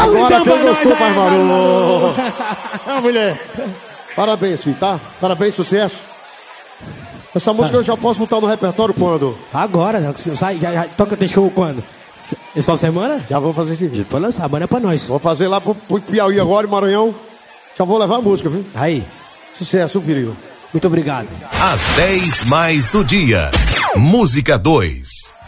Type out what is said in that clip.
Agora que eu não sou mais barulho. É, mulher. Parabéns, filho, tá? Parabéns, sucesso. Essa música eu já posso botar no repertório quando? Agora, já toca ter show quando? Essa semana? Já vou fazer esse vídeo. Pode lançar, mano, é pra nós. Vou fazer lá pro Piauí agora, Maranhão. Já vou levar a música, viu? Aí. Sucesso, filho. Muito obrigado. Às 10 mais do dia. Música 2.